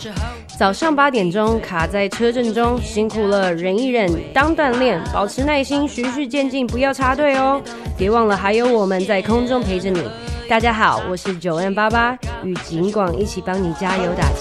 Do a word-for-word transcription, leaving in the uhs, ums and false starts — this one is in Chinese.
早上八点钟卡在车阵中，辛苦了，忍一忍，当锻炼，保持耐心，循序渐进，不要插队哦。别忘了还有我们在空中陪着你。大家好，我是九 N 八八，与景广一起帮你加油打气。